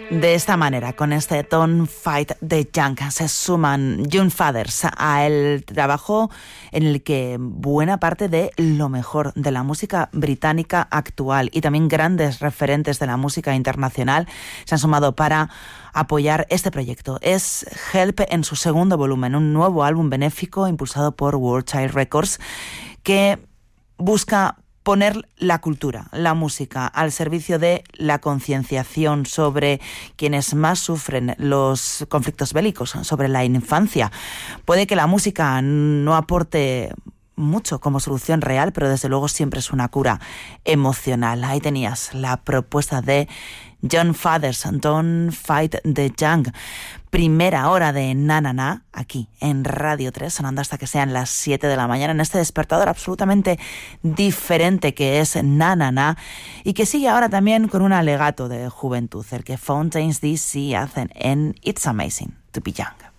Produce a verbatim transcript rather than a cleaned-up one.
De esta manera, con este Don't Fight the Junk, se suman Young Fathers al trabajo en el que buena parte de lo mejor de la música británica actual y también grandes referentes de la música internacional se han sumado para apoyar este proyecto. Es Help en su segundo volumen, un nuevo álbum benéfico impulsado por World Child Records que busca poner la cultura, la música al servicio de la concienciación sobre quienes más sufren los conflictos bélicos, sobre la infancia. Puede que la música no aporte mucho como solución real, pero desde luego siempre es una cura emocional. Ahí tenías la propuesta de Young Fathers, Don't Fight the Junk. Primera hora de Na Na Na, aquí en Radio tres, sonando hasta que sean las siete de la mañana, en este despertador absolutamente diferente que es Na Na Na, y que sigue ahora también con un alegato de juventud, el que Fountains D C hacen en It's Amazing to Be Young.